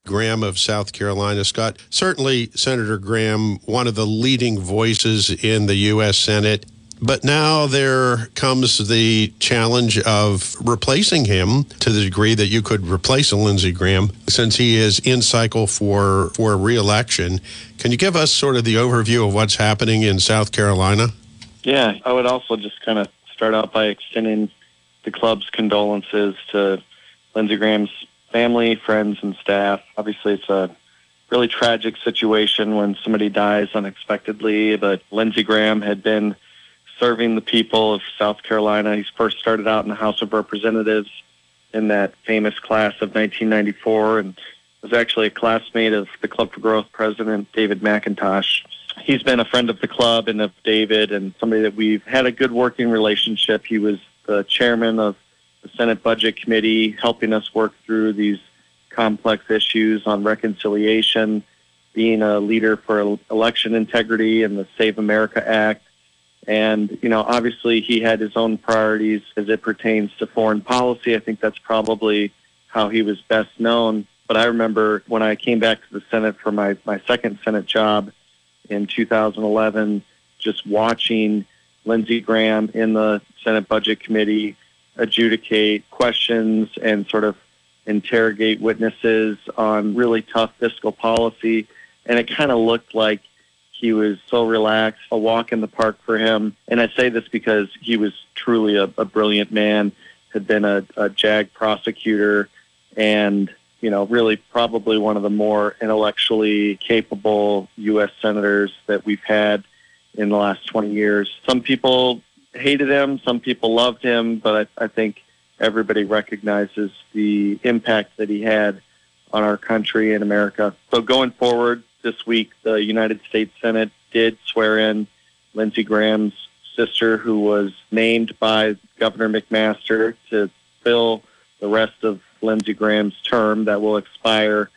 Graham of South Carolina. Scott, certainly Senator Graham, one of the leading voices in the U.S. Senate. But now there comes the challenge of replacing him to the degree that you could replace a Lindsey Graham since he is in cycle for re-election. Can you give us sort of the overview of what's happening in South Carolina? Yeah, I would also just kind of start out by extending the club's condolences to Lindsey Graham's family, friends, and staff. Obviously, it's a really tragic situation when somebody dies unexpectedly, but Lindsey Graham had been serving the people of South Carolina. He first started out in the House of Representatives in that famous class of 1994 and was actually a classmate of the Club for Growth president, David McIntosh. He's been a friend of the club and of David and somebody that we've had a good working relationship. He was the chairman of the Senate Budget Committee, helping us work through these complex issues on reconciliation, being a leader for election integrity and the Save America Act. And, obviously he had his own priorities as it pertains to foreign policy. I think that's probably how he was best known. But I remember when I came back to the Senate for my second Senate job in 2011, just watching Lindsey Graham in the Senate Budget Committee adjudicate questions and sort of interrogate witnesses on really tough fiscal policy. And it kind of looked like he was so relaxed, a walk in the park for him. And I say this because he was truly a brilliant man, had been a JAG prosecutor, and, really probably one of the more intellectually capable U.S. senators that we've had in the last 20 years. Some people hated him, some people loved him, but I think everybody recognizes the impact that he had on our country and America. So going forward, this week, the United States Senate did swear in Lindsey Graham's sister, who was named by Governor McMaster to fill the rest of Lindsey Graham's term that will expire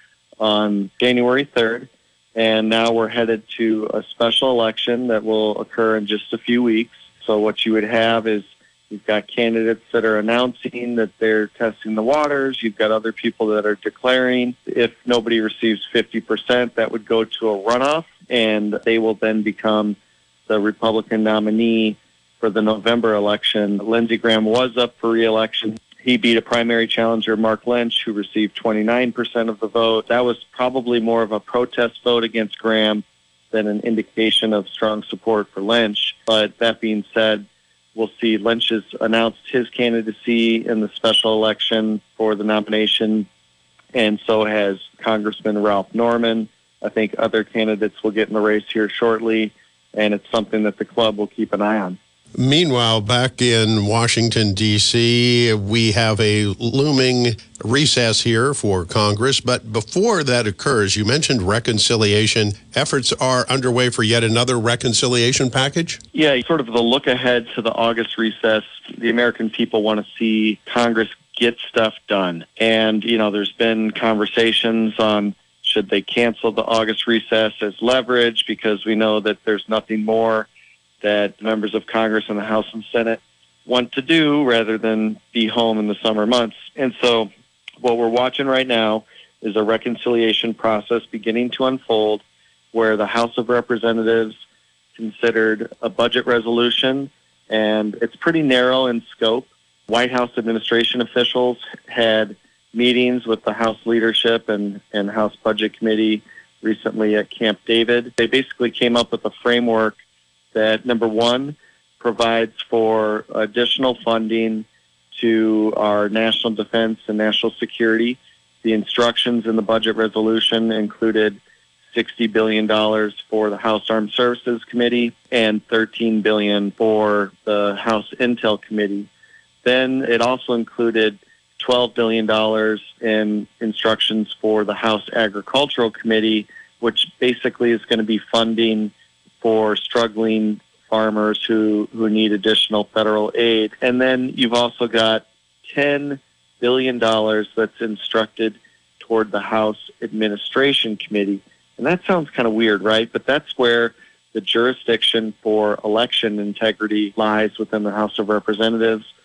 on January 3rd. And now we're headed to a special election that will occur in just a few weeks. So what you would have is you've got candidates that are announcing that they're testing the waters. You've got other people that are declaring. If nobody receives 50%, that would go to a runoff, and they will then become the Republican nominee for the November election. Lindsey Graham was up for re-election. He beat a primary challenger, Mark Lynch, who received 29% of the vote. That was probably more of a protest vote against Graham than an indication of strong support for Lynch. But that being said, we'll see Lynch has announced his candidacy in the special election for the nomination, and so has Congressman Ralph Norman. I think other candidates will get in the race here shortly, and it's something that the club will keep an eye on. Meanwhile, back in Washington, D.C., we have a looming recess here for Congress. But before that occurs, you mentioned reconciliation. Efforts are underway for yet another reconciliation package? Yeah, sort of the look ahead to the August recess. The American people want to see Congress get stuff done. And, there's been conversations on should they cancel the August recess as leverage, because we know that there's nothing more that members of Congress and the House and Senate want to do rather than be home in the summer months. And so what we're watching right now is a reconciliation process beginning to unfold where the House of Representatives considered a budget resolution, and it's pretty narrow in scope. White House administration officials had meetings with the House leadership and House Budget Committee recently at Camp David. They basically came up with a framework that, number one, provides for additional funding to our national defense and national security. The instructions in the budget resolution included $60 billion for the House Armed Services Committee and $13 billion for the House Intel Committee. Then it also included $12 billion in instructions for the House Agricultural Committee, which basically is going to be funding for struggling farmers who need additional federal aid. And then you've also got $10 billion that's instructed toward the House Administration Committee. And that sounds kind of weird, right? But that's where the jurisdiction for election integrity lies within the House of Representatives.